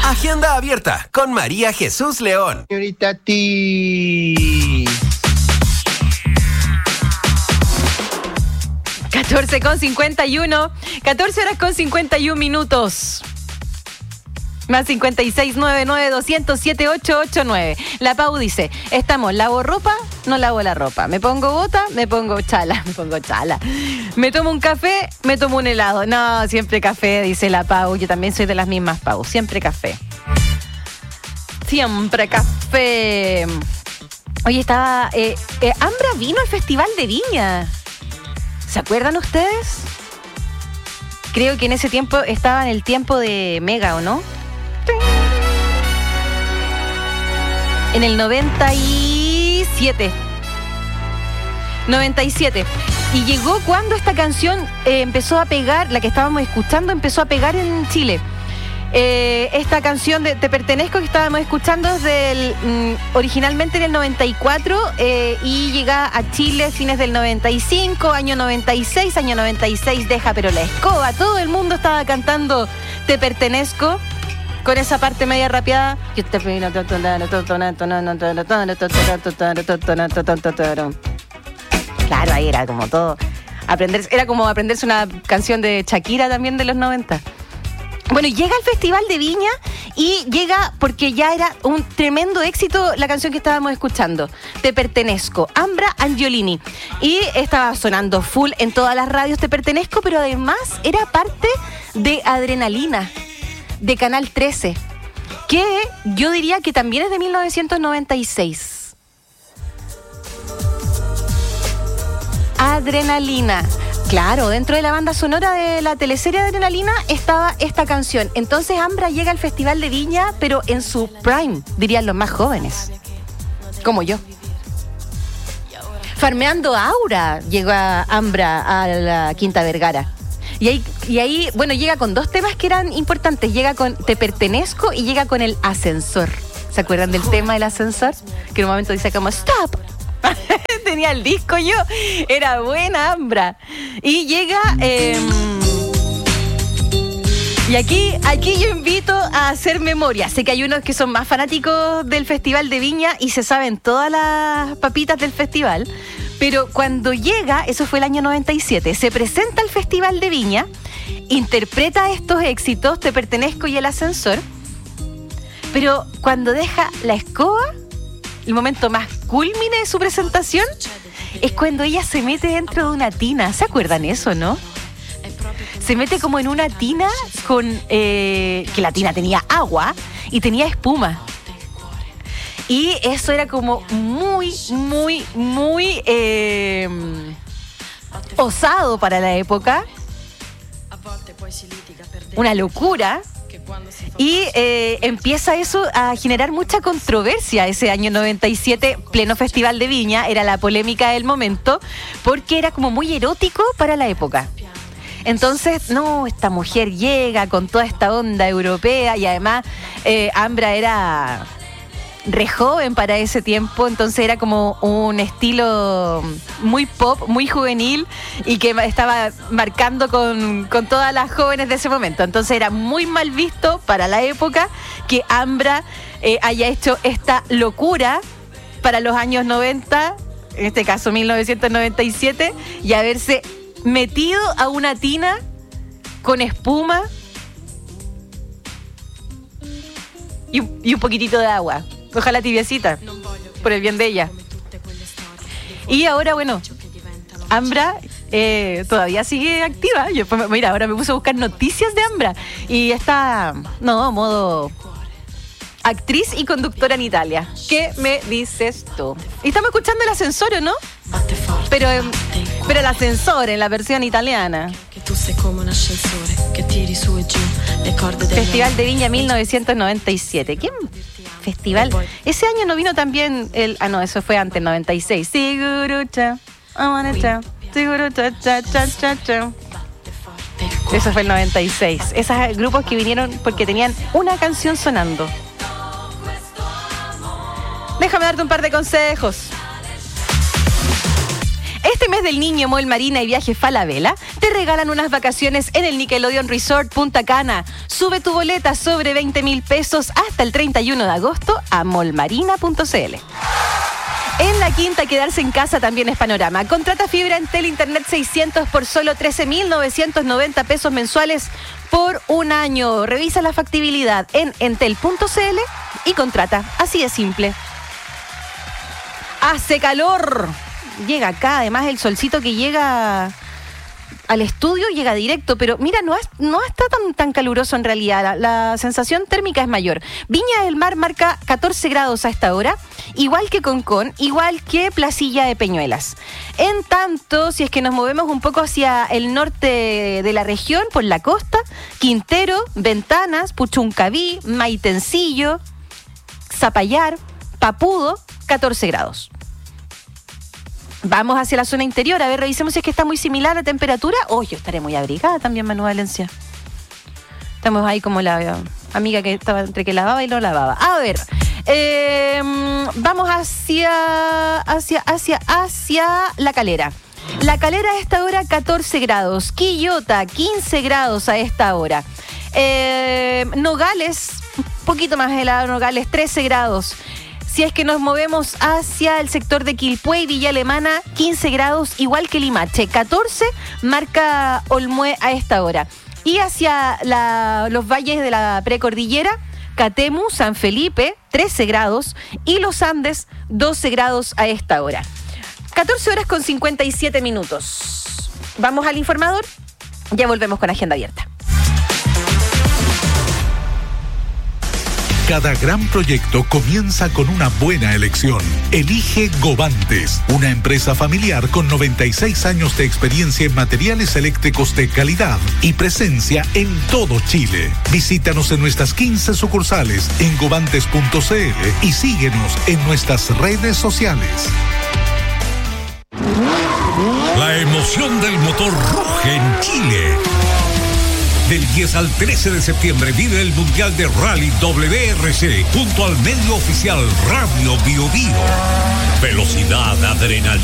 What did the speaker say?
Agenda abierta con María Jesús León. Señorita Ti. 14:51. 14 horas con 51 minutos. Más 5699-200-7889. La Pau dice, estamos, lavo ropa, no lavo la ropa. Me pongo bota, me pongo chala. Me tomo un café, me tomo un helado. No, siempre café, dice la Pau. Yo también soy de las mismas, Pau. Siempre café. Siempre café. Oye, estaba... Ambra vino al Festival de Viña. ¿Se acuerdan ustedes? Creo que en ese tiempo estaba en el tiempo de Mega, ¿o no? En el 97. Y llegó cuando esta canción empezó a pegar, la que estábamos escuchando, empezó a pegar en Chile. Esta canción de Te Pertenezco que estábamos escuchando es originalmente en el 94 y llega a Chile fines del 95, año 96 deja pero la escoba, todo el mundo estaba cantando Te Pertenezco con esa parte media rapeada. Claro, ahí era como todo era como aprenderse una canción de Shakira también de los 90. Bueno, llega al Festival de Viña y llega porque ya era un tremendo éxito la canción que estábamos escuchando, Te Pertenezco, Ambra Angiolini. Y estaba sonando full en todas las radios Te Pertenezco, pero además era parte de Adrenalina, de Canal 13, que yo diría que también es de 1996. Adrenalina. Claro, dentro de la banda sonora de la teleserie Adrenalina estaba esta canción. Entonces Ambra llega al Festival de Viña, pero en su prime, dirían los más jóvenes, como yo. Farmeando Aura llega Ambra a la Quinta Vergara. Y ahí, bueno, llega con dos temas que eran importantes. Llega con Te Pertenezco y llega con El Ascensor. ¿Se acuerdan del tema del ascensor? Que en un momento dice como stop. Tenía el disco yo. Era buena Ambra. Y llega... y aquí yo invito a hacer memoria. Sé que hay unos que son más fanáticos del Festival de Viña y se saben todas las papitas del festival. Pero cuando llega, eso fue el año 97, se presenta al Festival de Viña, interpreta estos éxitos, Te Pertenezco y El Ascensor, pero cuando deja la escoba, el momento más culmine de su presentación, es cuando ella se mete dentro de una tina. ¿Se acuerdan eso, no? Se mete como en una tina con que la tina tenía agua y tenía espuma. Y eso era como muy osado para la época. Una locura. Y empieza eso a generar mucha controversia ese año 97, pleno Festival de Viña. Era la polémica del momento, porque era como muy erótico para la época. Entonces, no, esta mujer llega con toda esta onda europea y además Ambra era... re joven para ese tiempo, entonces era como un estilo muy pop, muy juvenil y que estaba marcando con todas las jóvenes de ese momento. Entonces era muy mal visto para la época que Ambra haya hecho esta locura para los años 90, en este caso 1997, y haberse metido a una tina con espuma y un poquitito de agua. Ojalá tibiecita, por el bien de ella. Y ahora, bueno, Ambra todavía sigue activa. Mira, ahora me puse a buscar noticias de Ambra. Y está, modo actriz y conductora en Italia. ¿Qué me dices tú? Y estamos escuchando El Ascensor, ¿o no? Pero el ascensor en la versión italiana. Festival de Viña 1997. ¿Quién? Festival. Ese año no vino también el... Ah, no, eso fue antes, 96. Sigurucha. Eso fue el 96. Esos grupos que vinieron porque tenían una canción sonando. Déjame darte un par de consejos. Este mes Desde el Niño, Mall Marina y Viajes Falabella te regalan unas vacaciones en el Nickelodeon Resort Punta Cana. Sube tu boleta sobre 20,000 pesos hasta el 31 de agosto a mallmarina.cl. En La Quinta, quedarse en casa también es panorama. Contrata fibra Entel Internet 600 por solo 13,990 pesos mensuales por un año. Revisa la factibilidad en entel.cl y contrata. Así de simple. Hace calor. Llega acá, además el solcito que llega al estudio llega directo, pero mira, no está tan caluroso en realidad. La sensación térmica es mayor. Viña del Mar marca 14 grados a esta hora, igual que Concón, igual que Placilla de Peñuelas. En tanto, si es que nos movemos un poco hacia el norte de la región, por la costa, Quintero, Ventanas, Puchuncaví, Maitencillo, Zapallar, Papudo, 14 grados. Vamos hacia la zona interior, a ver, revisemos si es que está muy similar la temperatura. Yo estaré muy abrigada también, Manu Valencia. Estamos ahí como la amiga que estaba entre que lavaba y no lavaba. A ver, vamos hacia La Calera. La Calera a esta hora 14 grados, Quillota 15 grados a esta hora. Nogales, un poquito más helado, Nogales 13 grados. Si es que nos movemos hacia el sector de Quilpué y Villa Alemana, 15 grados, igual que Limache. 14 marca Olmué a esta hora. Y hacia los valles de la precordillera, Catemu, San Felipe, 13 grados. Y los Andes, 12 grados a esta hora. 14 horas con 57 minutos. Vamos al informador. Ya volvemos con Agenda Abierta. Cada gran proyecto comienza con una buena elección. Elige Govantes, una empresa familiar con 96 años de experiencia en materiales eléctricos de calidad y presencia en todo Chile. Visítanos en nuestras 15 sucursales en govantes.cl y síguenos en nuestras redes sociales. La emoción del motor ruge en Chile. Del 10 al 13 de septiembre vive el Mundial de Rally WRC junto al medio oficial Radio Bio Bio. Velocidad, adrenalina.